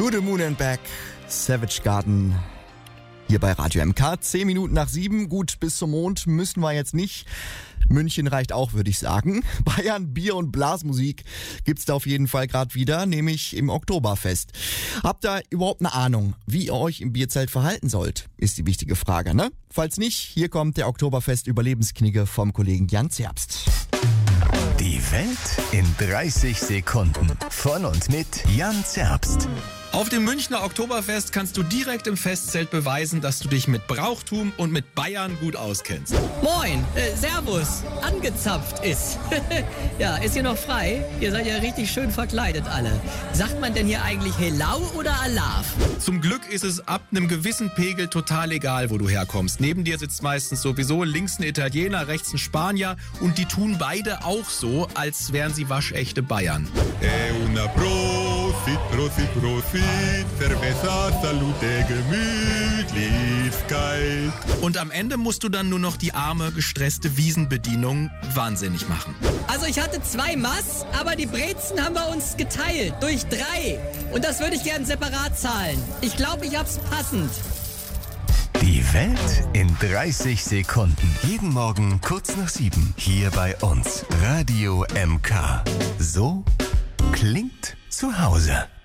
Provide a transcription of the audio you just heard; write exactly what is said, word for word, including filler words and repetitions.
To the Moon and Back, Savage Garden, hier bei Radio M K. Zehn Minuten nach sieben, gut, bis zum Mond müssen wir jetzt nicht. München reicht auch, würde ich sagen. Bayern, Bier und Blasmusik gibt's da auf jeden Fall gerade wieder, nämlich im Oktoberfest. Habt ihr überhaupt eine Ahnung, wie ihr euch im Bierzelt verhalten sollt? Ist die wichtige Frage, ne? Falls nicht, hier kommt der Oktoberfest-Überlebensknigge vom Kollegen Jan Zerbst. Die Welt in dreißig Sekunden. Von und mit Jan Zerbst. Auf dem Münchner Oktoberfest kannst du direkt im Festzelt beweisen, dass du dich mit Brauchtum und mit Bayern gut auskennst. Moin, äh, Servus, angezapft ist. Ja, ist hier noch frei? Ihr seid ja richtig schön verkleidet alle. Sagt man denn hier eigentlich Helau oder Alaf? Zum Glück ist es ab einem gewissen Pegel total egal, wo du herkommst. Neben dir sitzt meistens sowieso links ein Italiener, rechts ein Spanier und die tun beide auch so, als wären sie waschechte Bayern. È una Prosit, Prosit, Prosit, Cerveza, Salute, Gemütlichkeit. Und am Ende musst du dann nur noch die arme, gestresste Wiesenbedienung wahnsinnig machen. Also ich hatte zwei Mass, aber die Brezen haben wir uns geteilt durch drei. Und das würde ich gern separat zahlen. Ich glaube, ich hab's passend. Die Welt in dreißig Sekunden. Jeden Morgen kurz nach sieben. Hier bei uns. Radio M K. So klingt zu Hause.